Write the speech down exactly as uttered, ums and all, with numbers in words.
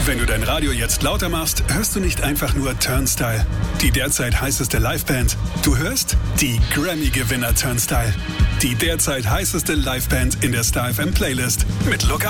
Wenn du dein Radio jetzt lauter machst, hörst du nicht einfach nur Turnstile, die derzeit heißeste Liveband. Du hörst die Grammy-Gewinner Turnstile, die derzeit heißeste Liveband in der Star F M Playlist mit Look